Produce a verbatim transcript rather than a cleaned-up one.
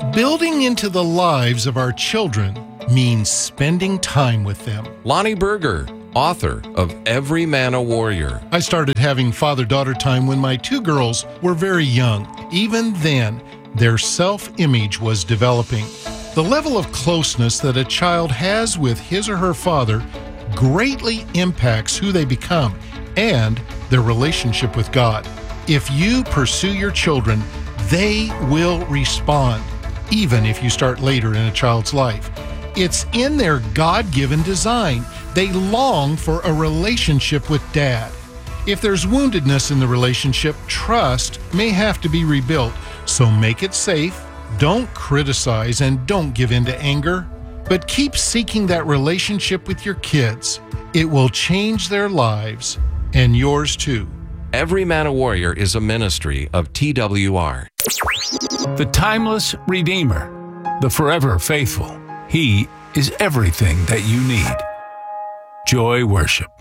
Building into the lives of our children means spending time with them. Lonnie Berger, author of Every Man a Warrior. I started having father-daughter time when my two girls were very young. Even then, their self-image was developing. The level of closeness that a child has with his or her father greatly impacts who they become and their relationship with God. If you pursue your children, they will respond, even if you start later in a child's life. It's in their God-given design. They long for a relationship with Dad. If there's woundedness in the relationship, trust may have to be rebuilt. So make it safe, don't criticize, and don't give in to anger. But keep seeking that relationship with your kids. It will change their lives, and yours too. Every Man a Warrior is a ministry of T W R. The timeless Redeemer, the forever faithful. He is everything that you need. Joy Worship.